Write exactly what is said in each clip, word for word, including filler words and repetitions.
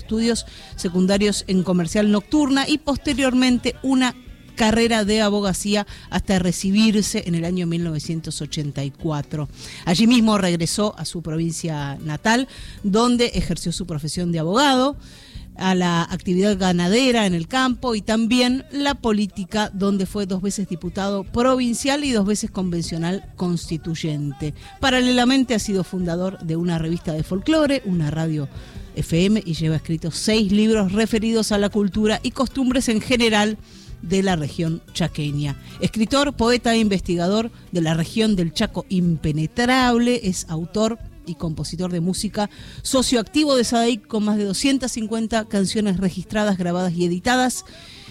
estudios secundarios en comercial nocturna y posteriormente una carrera de abogacía hasta recibirse en el año mil novecientos ochenta y cuatro. Allí mismo regresó a su provincia natal, donde ejerció su profesión de abogado, a la actividad ganadera en el campo y también la política, donde fue dos veces diputado provincial y dos veces convencional constituyente. Paralelamente ha sido fundador de una revista de folclore, una radio F M, y lleva escritos seis libros referidos a la cultura y costumbres en general de la región chaqueña. Escritor, poeta e investigador de la región del Chaco impenetrable, es autor y compositor de música, socio activo de SADAIC con más de doscientas cincuenta canciones registradas, grabadas y editadas,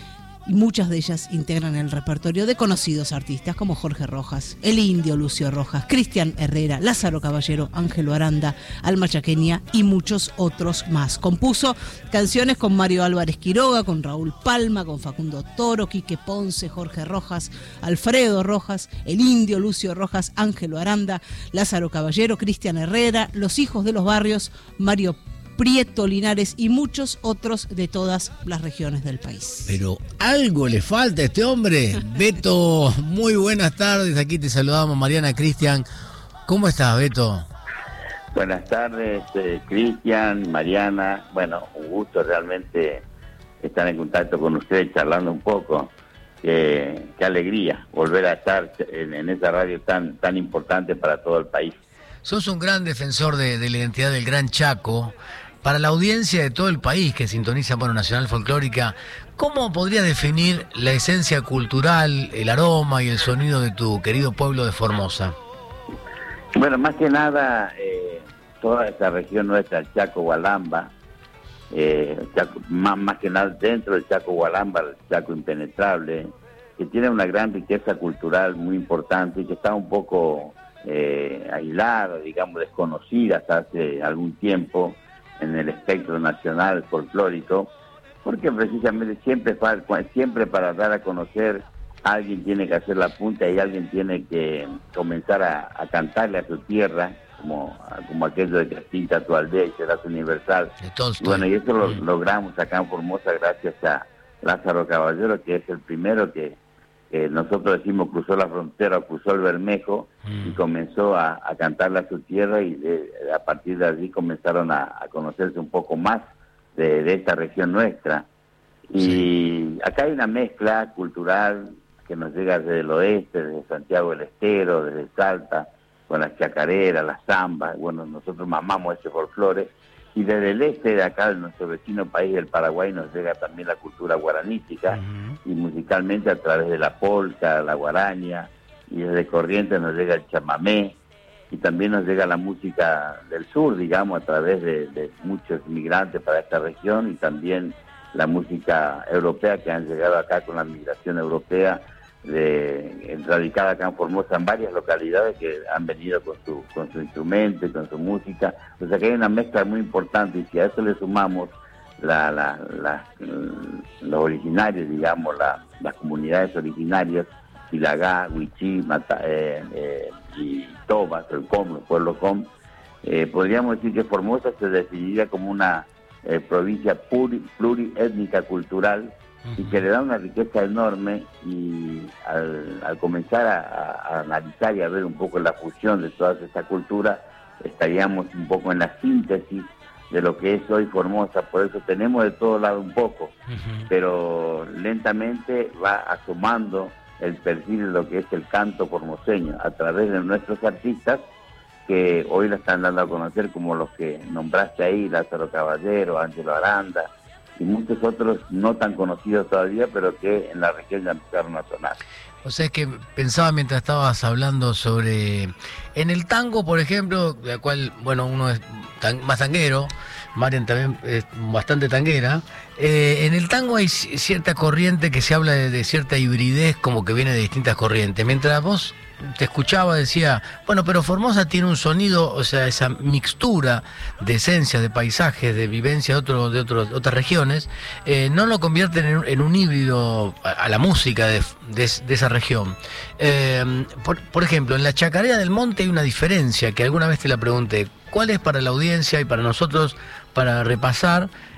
y muchas de ellas integran el repertorio de conocidos artistas como Jorge Rojas, el Indio Lucio Rojas, Cristian Herrera, Lázaro Caballero, Ángelo Aranda, Alma Chaqueña y muchos otros más. Compuso canciones con Mario Álvarez Quiroga, con Raúl Palma, con Facundo Toro, Quique Ponce, Jorge Rojas, Alfredo Rojas, el Indio Lucio Rojas, Ángelo Aranda, Lázaro Caballero, Cristian Herrera, Los Hijos de los Barrios, Mario Prieto Linares y muchos otros de todas las regiones del país. Pero algo le falta a este hombre. Beto, muy buenas tardes. Aquí te saludamos, Mariana, Cristian. ¿Cómo estás, Beto? Buenas tardes, eh, Cristian, Mariana. Bueno, un gusto realmente estar en contacto con ustedes, charlando un poco. Eh, qué alegría volver a estar en, en esa radio tan, tan importante para todo el país. Sos un gran defensor de, de la identidad del Gran Chaco. Para la audiencia de todo el país que sintoniza bueno, Nacional Folclórica, ¿cómo podrías definir la esencia cultural, el aroma y el sonido de tu querido pueblo de Formosa? Bueno, más que nada, eh, toda esta región nuestra, el Chaco Gualamba, eh, Chaco, más, más que nada dentro del Chaco Gualamba, el Chaco impenetrable, que tiene una gran riqueza cultural muy importante y que está un poco eh, aislada, digamos, desconocida hasta hace algún tiempo en el espectro nacional folclórico, porque precisamente siempre para, siempre para dar a conocer, alguien tiene que hacer la punta y alguien tiene que comenzar a, a cantarle a su tierra, como, como aquello de que pinta tu aldea y serás universal. Y bueno, y eso lo mm. logramos acá en Formosa gracias a Lázaro Caballero, que es el primero que Eh, nosotros decimos cruzó la frontera, cruzó el Bermejo mm. y comenzó a, a cantarle a su tierra y de, a partir de allí comenzaron a, a conocerse un poco más de, de esta región nuestra. Y sí. Acá hay una mezcla cultural que nos llega desde el oeste, desde Santiago del Estero, desde Salta, con las chacareras, las zambas, bueno, nosotros mamamos ese folclore. Y desde el este de acá, de nuestro vecino país del Paraguay, nos llega también la cultura guaranítica, uh-huh. y musicalmente a través de la polca, la guaraña, y desde Corrientes nos llega el chamamé, y también nos llega la música del sur, digamos, a través de, de muchos inmigrantes para esta región, y también la música europea que han llegado acá con la migración europea, de, radicada acá en Formosa, en varias localidades que han venido con su, con su instrumento y con su música. O sea que hay una mezcla muy importante, y si a eso le sumamos la, la, la, los originarios, digamos, la, las comunidades originarias, Silagá, Huichí, Mata, eh, eh, y Tobas, el Com, el pueblo Com, eh, podríamos decir que Formosa se definiría como una eh, provincia pluri, pluriétnica cultural, y que le da una riqueza enorme, y al, al comenzar a, a, a analizar y a ver un poco la fusión de toda esta cultura, estaríamos un poco en la síntesis de lo que es hoy Formosa. Por eso tenemos de todo lado un poco, uh-huh. pero lentamente va asomando el perfil de lo que es el canto formoseño a través de nuestros artistas, que hoy la están dando a conocer, como los que nombraste ahí, Lázaro Caballero, Ángelo Aranda, y muchos otros no tan conocidos todavía, pero que en la región ya empezaron a sonar. O sea, es que pensaba mientras estabas hablando sobre... En el tango, por ejemplo, de la cual, bueno, uno es tan, más tanguero, Marian también es bastante tanguera, eh, en el tango hay cierta corriente que se habla de, de cierta hibridez, como que viene de distintas corrientes. Mientras vos te escuchaba, decía, bueno, pero Formosa tiene un sonido, o sea, esa mixtura de esencias, de paisajes, de vivencia de, otro, de, otro, de otras regiones, eh, no lo convierten en, en un híbrido a, a la música de, de, de esa región. Eh, por, por ejemplo, en la Chacarera del Monte hay una diferencia que alguna vez te la pregunté. ¿Cuál es para la audiencia y para nosotros, para repasar,